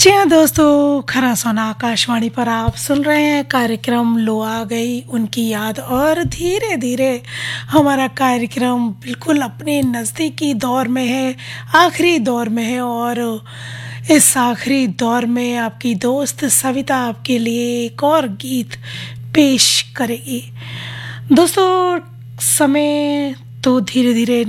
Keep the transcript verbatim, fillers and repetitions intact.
जी हाँ दोस्तों, खरा सोना आकाशवाणी पर आप सुन रहे हैं कार्यक्रम लो आ गई उनकी याद। और धीरे धीरे हमारा कार्यक्रम बिल्कुल अपने नज़दीकी दौर में है, आखिरी दौर में है। और इस आखिरी दौर में आपकी दोस्त सविता आपके लिए एक और गीत पेश करेगी। दोस्तों समय तो धीरे धीरे